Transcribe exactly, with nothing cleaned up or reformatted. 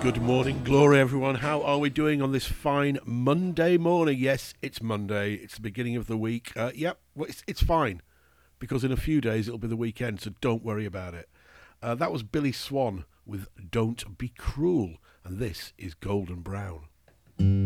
Good morning, glory, everyone. How are we doing on this fine Monday morning? Yes, it's Monday. It's the beginning of the week. Uh, yep, well, it's, it's fine, because in a few days it'll be the weekend, so don't worry about it. Uh, that was Billy Swan with Don't Be Cruel, and this is Golden Brown.